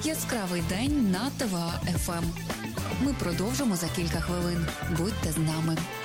Яскравий день на ТВА ФМ. Ми продовжимо за кілька хвилин. Будьте з нами.